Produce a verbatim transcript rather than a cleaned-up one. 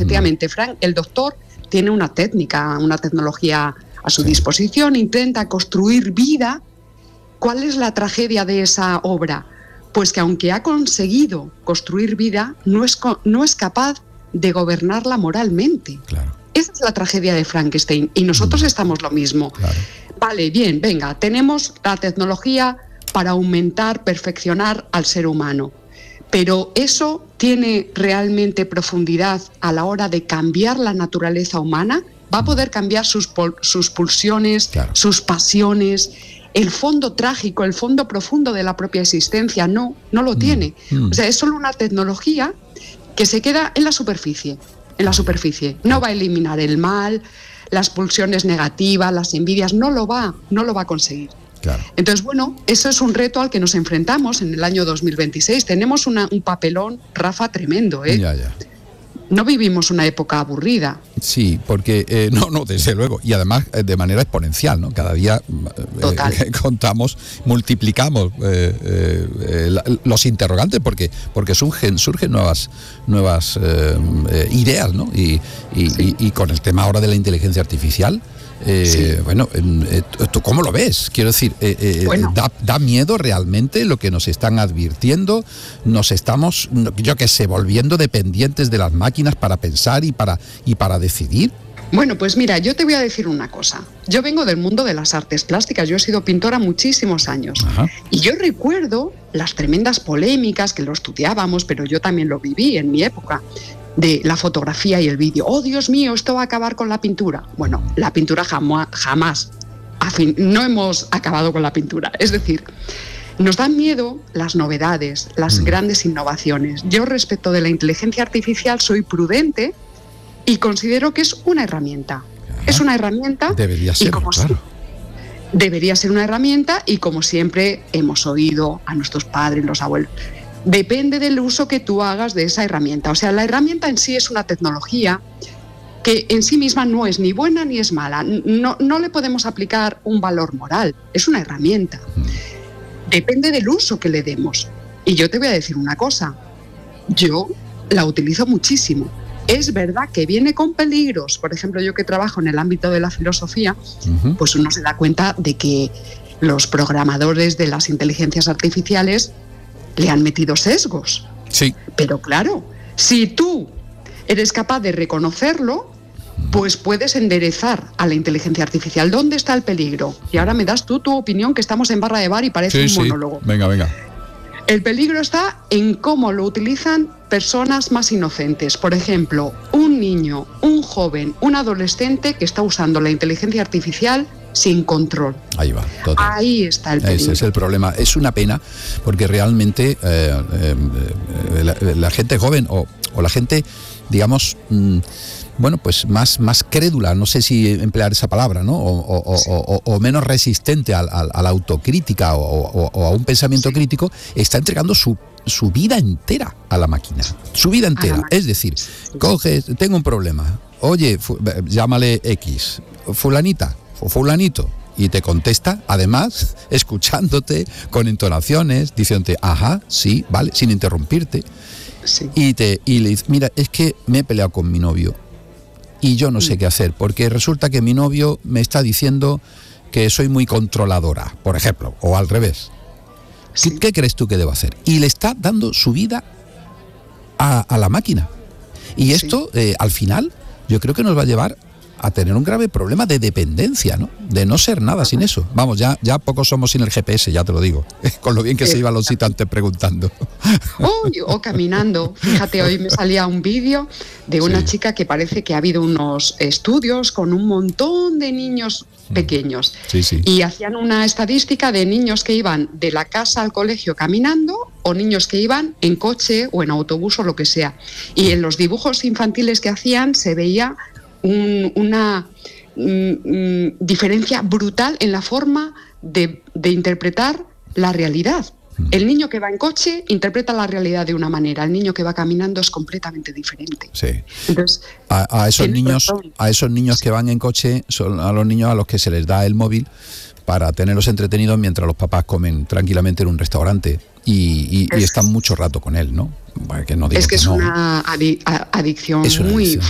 efectivamente, Frank, el doctor tiene una técnica, una tecnología a su sí. disposición, intenta construir vida. ¿Cuál es la tragedia de esa obra? Pues que aunque ha conseguido construir vida, no es, no es capaz de gobernarla moralmente. Claro. Esa es la tragedia de Frankenstein, y nosotros mm. estamos lo mismo. Claro. Vale, bien, venga, tenemos la tecnología para aumentar, perfeccionar al ser humano, pero ¿eso tiene realmente profundidad a la hora de cambiar la naturaleza humana? ¿Va a poder cambiar sus, sus pulsiones, claro. sus pasiones, el fondo trágico, el fondo profundo de la propia existencia? No, no lo mm. tiene. Mm. O sea, es solo una tecnología que se queda en la superficie, en la superficie. No va a eliminar el mal, las pulsiones negativas, las envidias, no lo va, no lo va a conseguir. Claro. Entonces, bueno, eso es un reto al que nos enfrentamos en el año dos mil veintiséis. Tenemos una, un papelón, Rafa, tremendo, ¿eh? Ya, ya. No vivimos una época aburrida. Sí, porque, eh, no, no, desde luego, y además eh, de manera exponencial, ¿no? Cada día eh, contamos, multiplicamos eh, eh, la, los interrogantes, porque, porque surgen, surgen nuevas, nuevas eh, eh, ideas, ¿no? Y, y, sí. y, y con el tema ahora de la inteligencia artificial, Eh, sí. Bueno, eh, ¿tú cómo lo ves? Quiero decir, eh, eh, bueno. da, ¿da miedo realmente lo que nos están advirtiendo? Nos estamos, yo qué sé, volviendo dependientes de las máquinas para pensar y para, y para decidir. Bueno, pues mira, yo te voy a decir una cosa. Yo vengo del mundo de las artes plásticas, yo he sido pintora muchísimos años. Ajá. Y yo recuerdo las tremendas polémicas que lo estudiábamos, pero yo también lo viví en mi época, de la fotografía y el vídeo. ¡Oh, Dios mío, esto va a acabar con la pintura! Bueno, la pintura jamás, jamás, a fin, no hemos acabado con la pintura. Es decir, nos dan miedo las novedades, las mm. grandes innovaciones. Yo, respecto de la inteligencia artificial, soy prudente y considero que es una herramienta. Ajá. Es una herramienta. Debería ser, y como claro. si, debería ser una herramienta, y como siempre hemos oído a nuestros padres, los abuelos, depende del uso que tú hagas de esa herramienta. O sea, la herramienta en sí es una tecnología que en sí misma no es ni buena ni es mala. No, no le podemos aplicar un valor moral. Es una herramienta. Depende del uso que le demos. Y yo te voy a decir una cosa. Yo la utilizo muchísimo. Es verdad que viene con peligros. Por ejemplo, yo que trabajo en el ámbito de la filosofía, uh-huh. pues uno se da cuenta de que los programadores de las inteligencias artificiales le han metido sesgos. Sí. Pero claro, si tú eres capaz de reconocerlo, pues puedes enderezar a la inteligencia artificial. ¿Dónde está el peligro? Y ahora me das tú tu opinión, que estamos en barra de bar y parece sí, un sí. monólogo. Venga, venga. El peligro está en cómo lo utilizan personas más inocentes. Por ejemplo, un niño, un joven, un adolescente que está usando la inteligencia artificial sin control. Ahí va, total. Ahí está el peligro. Ese es el problema. Es una pena, porque realmente eh, eh, la, la gente joven o, o la gente, digamos, mmm, bueno, pues más, más crédula, no sé si emplear esa palabra, ¿no? O, o, sí. o, o, o menos resistente a, a, a la autocrítica o, o, o a un pensamiento sí. crítico, está entregando su su vida entera a la máquina. Su vida entera. Es decir, sí. coge, tengo un problema. Oye, fu, llámale X, fulanita o fulanito, y te contesta, además, escuchándote con entonaciones, diciéndote, ajá, sí, vale, sin interrumpirte. Sí. Y, te, y le dice, mira, es que me he peleado con mi novio y yo no sé qué hacer, porque resulta que mi novio me está diciendo que soy muy controladora, por ejemplo, o al revés. Sí. ¿Qué, ¿Qué crees tú que debo hacer? Y le está dando su vida a, a la máquina. Y esto, sí. eh, al final, yo creo que nos va a llevar a tener un grave problema de dependencia, ¿no? De no ser nada sin eso. Vamos, ya, ya pocos somos sin el G P S, ya te lo digo. Con lo bien que se iba Alonsito antes preguntando. Oh, o caminando. Fíjate, hoy me salía un vídeo de una sí. chica que parece que ha habido unos estudios con un montón de niños pequeños. Sí, sí. Y hacían una estadística de niños que iban de la casa al colegio caminando o niños que iban en coche o en autobús o lo que sea. Y en los dibujos infantiles que hacían se veía Un, una mm, diferencia brutal en la forma de, de interpretar la realidad. El niño que va en coche interpreta la realidad de una manera, el niño que va caminando es completamente diferente. Sí. Entonces, a, a esos niños, a esos niños que van en coche son a los niños a los que se les da el móvil para tenerlos entretenidos mientras los papás comen tranquilamente en un restaurante y, y, y están mucho rato con él, ¿no? Que no digo es que, que es no. una adi- adicción es una muy adicción.